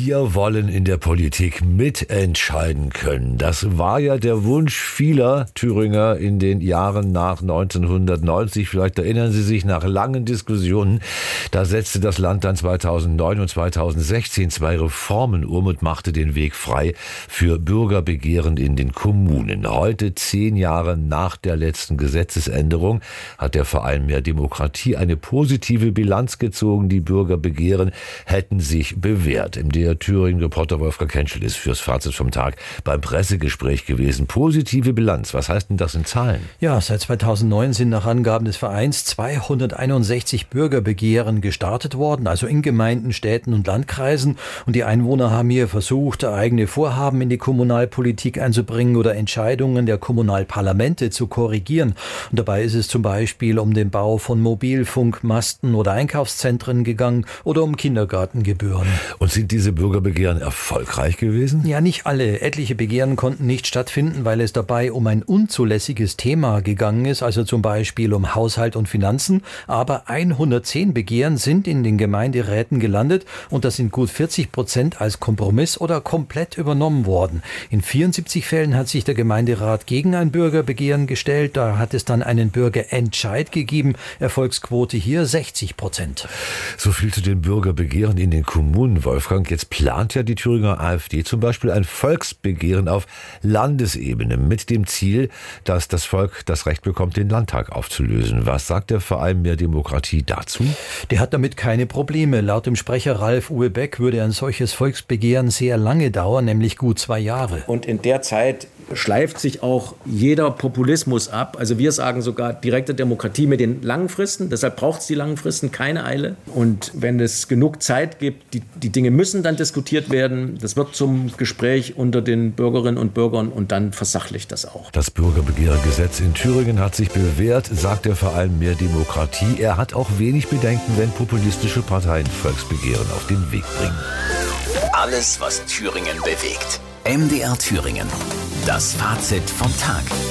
Wir wollen in der Politik mitentscheiden können. Das war ja der Wunsch vieler Thüringer in den Jahren nach 1990. Vielleicht erinnern Sie sich, nach langen Diskussionen, da setzte das Land dann 2009 und 2016 2 Reformen und machte den Weg frei für Bürgerbegehren in den Kommunen. Heute, 10 Jahre nach der letzten Gesetzesänderung, hat der Verein Mehr Demokratie eine positive Bilanz gezogen. Die Bürgerbegehren hätten sich bewährt. Im DR Thüringen-Reporter Wolfgang Henschel ist fürs Fazit vom Tag beim Pressegespräch gewesen. Positive Bilanz, was heißt denn das in Zahlen? Ja, seit 2009 sind nach Angaben des Vereins 261 Bürgerbegehren gestartet worden, also in Gemeinden, Städten und Landkreisen. Und die Einwohner haben hier versucht, eigene Vorhaben in die Kommunalpolitik einzubringen oder Entscheidungen der Kommunalparlamente zu korrigieren. Und dabei ist es zum Beispiel um den Bau von Mobilfunkmasten oder Einkaufszentren gegangen oder um Kindergartengebühren. Und sind diese Bürgerbegehren erfolgreich gewesen? Ja, nicht alle. Etliche Begehren konnten nicht stattfinden, weil es dabei um ein unzulässiges Thema gegangen ist, also zum Beispiel um Haushalt und Finanzen. Aber 110 Begehren sind in den Gemeinderäten gelandet und das sind gut 40% als Kompromiss oder komplett übernommen worden. In 74 Fällen hat sich der Gemeinderat gegen ein Bürgerbegehren gestellt. Da hat es dann einen Bürgerentscheid gegeben. Erfolgsquote hier 60%. So viel zu den Bürgerbegehren in den Kommunen, Wolfgang. Jetzt plant ja die Thüringer AfD zum Beispiel ein Volksbegehren auf Landesebene mit dem Ziel, dass das Volk das Recht bekommt, den Landtag aufzulösen. Was sagt der Verein Mehr Demokratie dazu? Der hat damit keine Probleme. Laut dem Sprecher Ralf Uwe Beck würde ein solches Volksbegehren sehr lange dauern, nämlich gut 2 Jahre. Und in der Zeit schleift sich auch jeder Populismus ab. Also wir sagen sogar direkte Demokratie mit den langen Fristen. Deshalb braucht es die langen Fristen, keine Eile. Und wenn es genug Zeit gibt, die Dinge müssen dann diskutiert werden. Das wird zum Gespräch unter den Bürgerinnen und Bürgern und dann versachlicht das auch. Das Bürgerbegehrgesetz in Thüringen hat sich bewährt, sagt der Verein Mehr Demokratie. Er hat auch wenig Bedenken, wenn populistische Parteien Volksbegehren auf den Weg bringen. Alles, was Thüringen bewegt. MDR Thüringen. Das Fazit vom Tag.